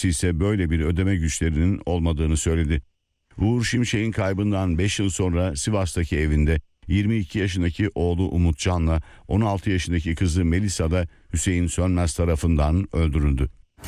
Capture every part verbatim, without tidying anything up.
Kendisi ise böyle bir ödeme güçlerinin olmadığını söyledi. Uğur Şimşek'in kaybından beş yıl sonra Sivas'taki evinde yirmi iki yaşındaki oğlu Umutcan'la on altı yaşındaki kızı Melisa da Hüseyin Sönmez tarafından öldürüldü.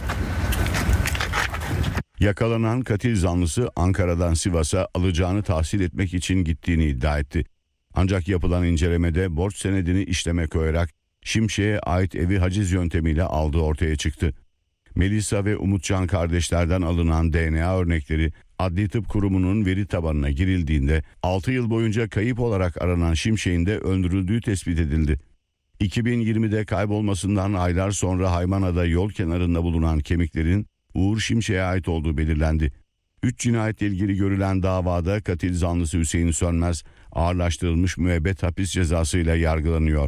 Yakalanan katil zanlısı Ankara'dan Sivas'a alacağını tahsil etmek için gittiğini iddia etti. Ancak yapılan incelemede borç senedini işleme koyarak Şimşek'e ait evi haciz yöntemiyle aldığı ortaya çıktı. Melisa ve Umutcan kardeşlerden alınan D N A örnekleri Adli Tıp Kurumu'nun veri tabanına girildiğinde altı yıl boyunca kayıp olarak aranan Şimşek'in de öldürüldüğü tespit edildi. iki bin yirmide kaybolmasından aylar sonra Haymana'da yol kenarında bulunan kemiklerin Uğur Şimşek'e ait olduğu belirlendi. Üç cinayetle ilgili görülen davada katil zanlısı Hüseyin Sönmez ağırlaştırılmış müebbet hapis cezasıyla yargılanıyor.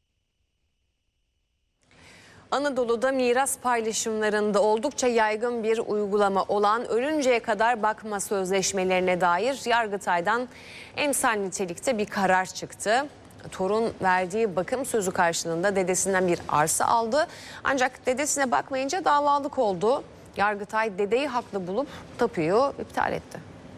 Anadolu'da miras paylaşımlarında oldukça yaygın bir uygulama olan ölünceye kadar bakma sözleşmelerine dair Yargıtay'dan emsal nitelikte bir karar çıktı. Torun verdiği bakım sözü karşılığında dedesinden bir arsa aldı. Ancak dedesine bakmayınca davalık oldu. Yargıtay dedeyi haklı bulup tapuyu iptal etti.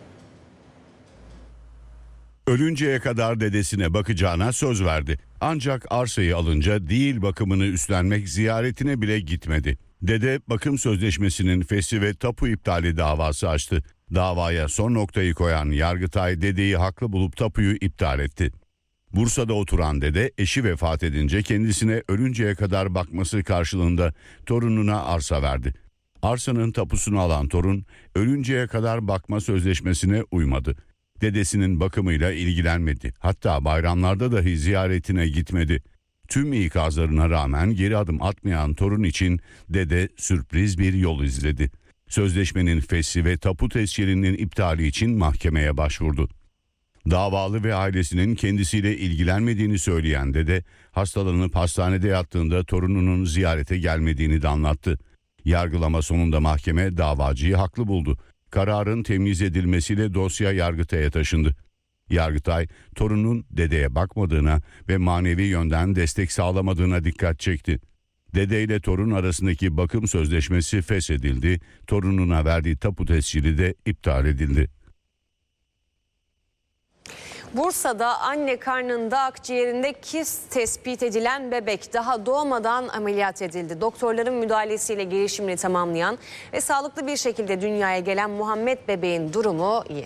Ölünceye kadar dedesine bakacağına söz verdi. Ancak arsayı alınca değil bakımını üstlenmek ziyaretine bile gitmedi. Dede bakım sözleşmesinin fesli ve tapu iptali davası açtı. Davaya son noktayı koyan Yargıtay dedeyi haklı bulup tapuyu iptal etti. Bursa'da oturan dede eşi vefat edince kendisine ölünceye kadar bakması karşılığında torununa arsa verdi. Arsanın tapusunu alan torun ölünceye kadar bakma sözleşmesine uymadı. Dedesinin bakımıyla ilgilenmedi. Hatta bayramlarda dahi ziyaretine gitmedi. Tüm ikazlarına rağmen geri adım atmayan torun için dede sürpriz bir yol izledi. Sözleşmenin fesli ve tapu tescilinin iptali için mahkemeye başvurdu. Davalı ve ailesinin kendisiyle ilgilenmediğini söyleyen dede, hastalanıp hastanede yattığında torununun ziyarete gelmediğini de anlattı. Yargılama sonunda mahkeme davacıyı haklı buldu. Kararın temyiz edilmesiyle dosya Yargıtay'a taşındı. Yargıtay, torunun dedeye bakmadığına ve manevi yönden destek sağlamadığına dikkat çekti. Dede ile torun arasındaki bakım sözleşmesi feshedildi, torununa verdiği tapu tescili de iptal edildi. Bursa'da anne karnında akciğerinde kist tespit edilen bebek daha doğmadan ameliyat edildi. Doktorların müdahalesiyle gelişimini tamamlayan ve sağlıklı bir şekilde dünyaya gelen Muhammed bebeğin durumu iyi.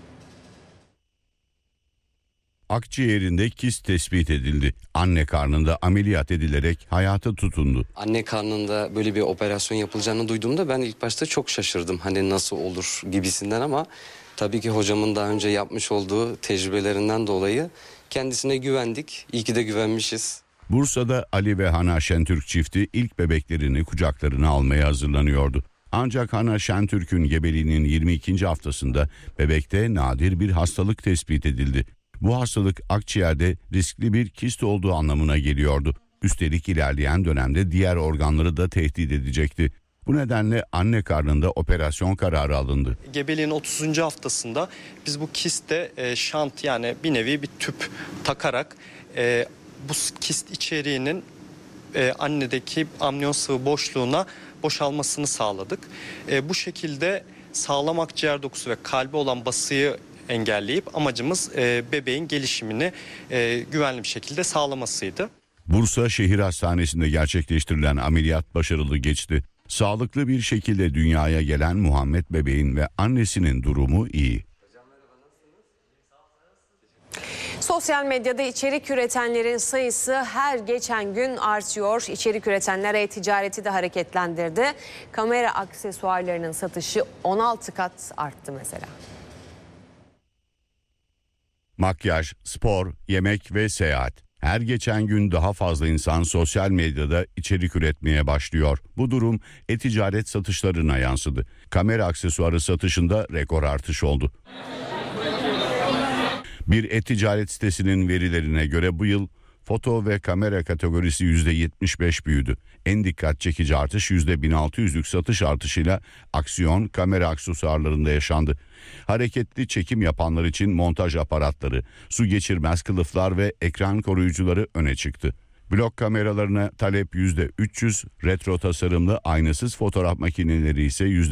Akciğerinde kist tespit edildi. Anne karnında ameliyat edilerek hayata tutundu. Anne karnında böyle bir operasyon yapılacağını duyduğumda ben ilk başta çok şaşırdım. Hani nasıl olur gibisinden ama tabii ki hocamın daha önce yapmış olduğu tecrübelerinden dolayı kendisine güvendik. İyi ki de güvenmişiz. Bursa'da Ali ve Hana Şentürk çifti ilk bebeklerini kucaklarına almaya hazırlanıyordu. Ancak Hana Şentürk'ün gebeliğinin yirmi ikinci haftasında bebekte nadir bir hastalık tespit edildi. Bu hastalık akciğerde riskli bir kist olduğu anlamına geliyordu. Üstelik ilerleyen dönemde diğer organları da tehdit edecekti. Bu nedenle anne karnında operasyon kararı alındı. Gebeliğin otuzuncu haftasında biz bu kiste e, şant yani bir nevi bir tüp takarak e, bu kist içeriğinin e, annedeki amniyon sıvı boşluğuna boşalmasını sağladık. E, bu şekilde sağlam akciğer dokusu ve kalbe olan basıyı engelleyip amacımız e, bebeğin gelişimini e, güvenli bir şekilde sağlamasıydı. Bursa Şehir Hastanesi'nde gerçekleştirilen ameliyat başarılı geçti. Sağlıklı bir şekilde dünyaya gelen Muhammed bebeğin ve annesinin durumu iyi. Sosyal medyada içerik üretenlerin sayısı her geçen gün artıyor. İçerik üretenler e-ticareti de hareketlendirdi. Kamera aksesuarlarının satışı on altı kat arttı mesela. Makyaj, spor, yemek ve seyahat. Her geçen gün daha fazla insan sosyal medyada içerik üretmeye başlıyor. Bu durum e-ticaret satışlarına yansıdı. Kamera aksesuarı satışında rekor artış oldu. Bir e-ticaret sitesinin verilerine göre bu yıl foto ve kamera kategorisi yüzde yetmiş beş büyüdü. En dikkat çekici artış yüzde bin altı yüzlük satış artışıyla aksiyon kamera aksesuarlarında yaşandı. Hareketli çekim yapanlar için montaj aparatları, su geçirmez kılıflar ve ekran koruyucuları öne çıktı. Blok kameralarına talep yüzde üç yüz, retro tasarımlı aynasız fotoğraf makineleri ise yüzde